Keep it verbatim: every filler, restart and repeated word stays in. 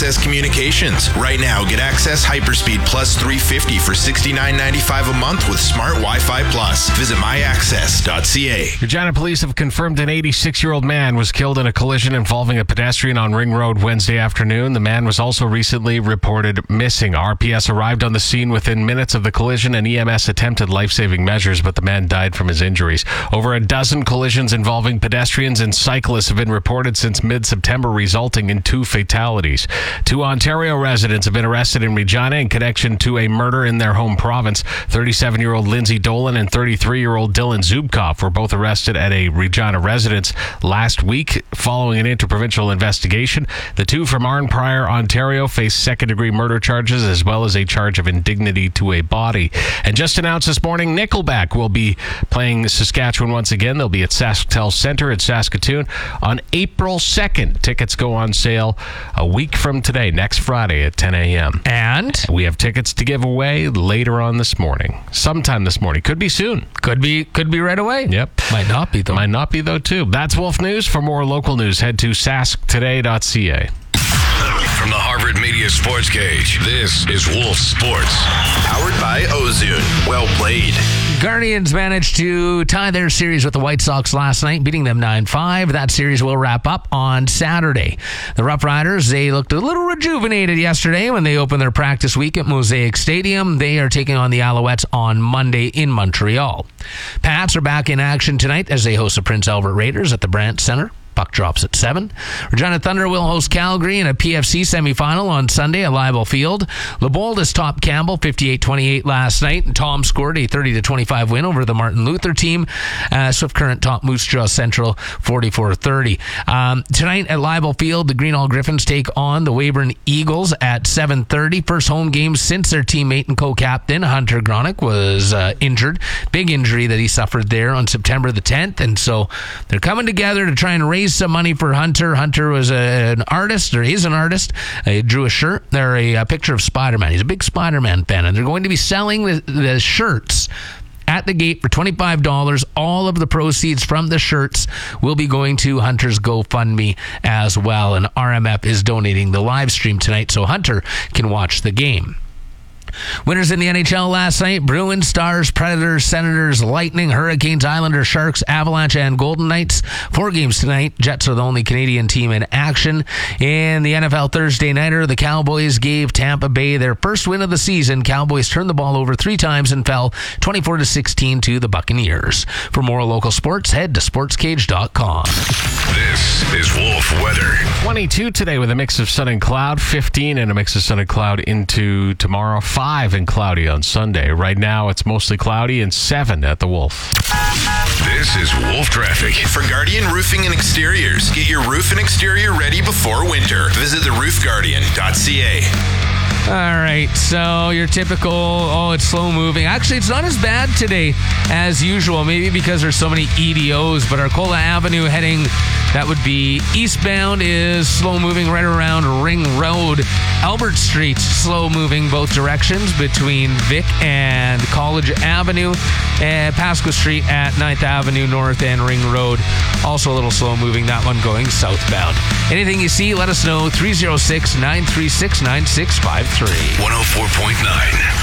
Access Communications. Right now, get Access Hyperspeed Plus three fifty for sixty-nine ninety-five a month with Smart Wi-Fi Plus. Visit my access dot c a. Regina police have confirmed an eighty-six-year-old man was killed in a collision involving a pedestrian on Ring Road Wednesday afternoon. The man was also recently reported missing. R P S arrived on the scene within minutes of the collision, and E M S attempted life-saving measures, but the man died from his injuries. Over a dozen collisions involving pedestrians and cyclists have been reported since mid-September, resulting in two fatalities. Two Ontario residents have been arrested in Regina in connection to a murder in their home province. thirty-seven-year-old Lindsay Dolan and thirty-three-year-old Dylan Zubkov were both arrested at a Regina residence last week following an interprovincial investigation. The two from Arnprior, Ontario, face second-degree murder charges as well as a charge of indignity to a body. And just announced this morning, Nickelback will be playing Saskatchewan once again. They'll be at SaskTel Centre at Saskatoon on April second. Tickets go on sale a week from today, next Friday at ten a.m. And we have tickets to give away later on this morning. Sometime this morning. Could be soon. Could be could be right away. Yep. Might not be, though. Might not be, though, too. That's Wolf News. For more local news, head to sask today dot c a. From the Harvard Media Sports Cage, this is Wolf Sports. Powered by Ozone. Well played. Guardians managed to tie their series with the White Sox last night, beating them nine five. That series will wrap up on Saturday. The Rough Riders, they looked a little rejuvenated yesterday when they opened their practice week at Mosaic Stadium. They are taking on the Alouettes on Monday in Montreal. Pats are back in action tonight as they host the Prince Albert Raiders at the Brandt Centre. Puck drops at seven. Regina Thunder will host Calgary in a P F C semifinal on Sunday at Leibel Field. Leboldus topped Campbell fifty-eight twenty-eight last night, and Tom scored a thirty to twenty-five win over the Martin Luther team. Uh, Swift Current topped Moose Jaw Central forty-four thirty. Um, tonight at Leibel Field, the Greenall Griffins take on the Weyburn Eagles at seven thirty. First home game since their teammate and co-captain Hunter Gronick was uh, injured. Big injury that he suffered there on September the tenth, and so they're coming together to try and raise some money for Hunter. Hunter was a, an artist, or is an artist. He drew a shirt, or a, a picture of Spider-Man. He's a big Spider-Man fan, and they're going to be selling the, the shirts at the gate for twenty-five dollars. All of the proceeds from the shirts will be going to Hunter's GoFundMe as well, and R M F is donating the live stream tonight so Hunter can watch the game. Winners in the N H L last night: Bruins, Stars, Predators, Senators, Lightning, Hurricanes, Islanders, Sharks, Avalanche, and Golden Knights. Four games tonight. Jets are the only Canadian team in action. In the N F L Thursday nighter, the Cowboys gave Tampa Bay their first win of the season. Cowboys turned the ball over three times and fell twenty-four to sixteen to the Buccaneers. For more local sports, head to sports cage dot com. This is Wolf Weather. twenty-two today with a mix of sun and cloud. fifteen and a mix of sun and cloud into tomorrow. five and cloudy on Sunday. Right now, it's mostly cloudy and seven at the Wolf. This is Wolf Traffic. For Guardian Roofing and Exteriors, get your roof and exterior ready before winter. Visit the roof guardian dot c a. All right, so your typical, oh, it's slow moving. Actually, it's not as bad today as usual, maybe because there's so many E D Os, but Arcola Avenue heading, that would be eastbound, is slow moving right around Ring Road. Albert Street, slow moving both directions between Vic and College Avenue. And Pasco Street at ninth Avenue North and Ring Road, also a little slow moving, that one going southbound. Anything you see, let us know, three oh six, nine three six, nine six five three. one oh four point nine